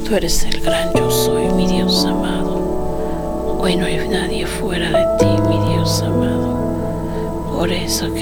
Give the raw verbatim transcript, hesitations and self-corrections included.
Tú eres el gran yo soy, mi Dios amado. Hoy no hay nadie fuera de ti, mi Dios amado. Por eso que